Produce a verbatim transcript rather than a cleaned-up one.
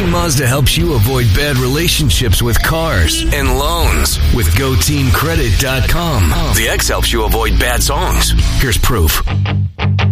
Team Mazda helps you avoid bad relationships with cars and loans with Go Team Credit dot com. The X helps you avoid bad songs. Here's proof.